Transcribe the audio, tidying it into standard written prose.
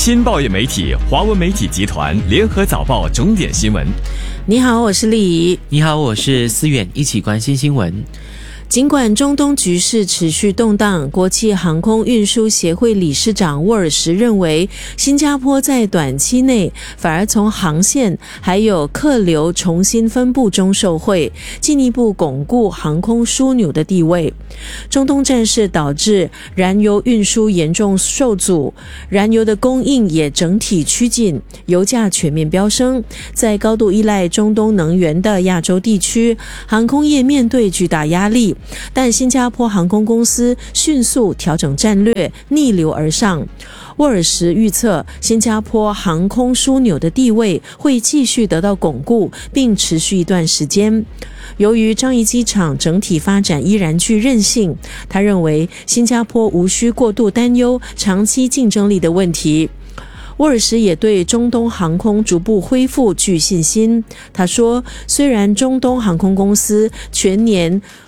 新报业媒体华文媒体集团联合早报重点新闻。 你好，我是丽怡。 你好，我是思远，一起关心新闻。 尽管中东局势持续动荡，国际航空运输协会理事长沃尔什认为，新加坡在短期内反而从航线还有客流重新分布中受惠，进一步巩固航空枢纽的地位。中东战事导致燃油运输严重受阻，燃油的供应也整体趋紧，油价全面飙升。在高度依赖中东能源的亚洲地区，航空业面对巨大压力，但新加坡航空公司迅速调整战略，逆流而上。沃尔什预测，新加坡航空枢纽的地位会继续得到巩固，并持续一段时间。由于樟宜机场整体发展依然具韧性，他认为新加坡无需过度担忧长期竞争力的问题。沃尔什也对中东航空逐步恢复具信心。他说，虽然中东航空公司全年